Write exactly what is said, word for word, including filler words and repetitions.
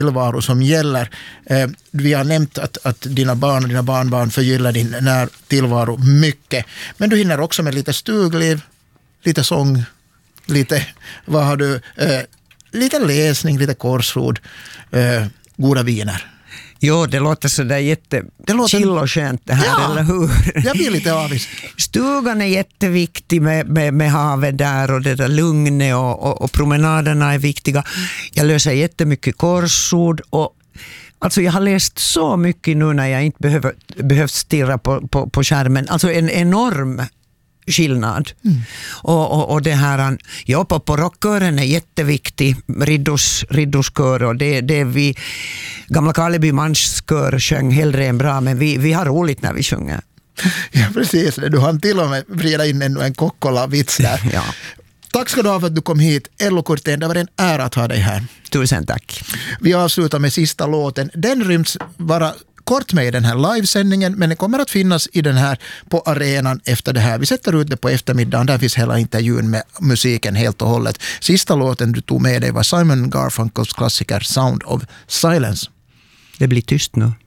tillvaro som gäller. Eh, vi har nämnt att, att dina barn och dina barnbarn förgyllar din när tillvaro mycket. Men du hinner också med lite stugliv, lite sång, lite, vad har du, eh, lite läsning, lite korsord, eh, goda viner. Jo, det låter så där jätte det låter... chill och skönt det här, ja, eller hur? Jag blir lite avis. Stugan är jätteviktig med, med, med havet där och det där lugnet och, och, och promenaderna är viktiga. Jag löser jättemycket korsord och alltså jag har läst så mycket nu när jag inte behöver, behövt stirra på, på, på skärmen. Alltså en enorm skillnad. Mm. Och, och, och det här, ja, på, på rockkören är jätteviktig, Riddors, Riddoskör, och det, det vi gamla Karleby manskör sjöng hellre än bra, men vi, vi har roligt när vi sjunger. Ja, precis. Du har till och med vrida in en, en Kokkola-vits där. Ja. Tack ska du ha för att du kom hit, Ello Kurtén. Det var en ära att ha dig här. Tusen tack. Vi avslutar med sista låten. Den ryms bara kort med i den här livesändningen, men det kommer att finnas i den här på arenan efter det här. Vi sätter ut det på eftermiddagen. Där finns hela intervjun med musiken helt och hållet. Sista låten du tog med dig var Simon Garfunkels klassiker Sound of Silence. Det blir tyst nu.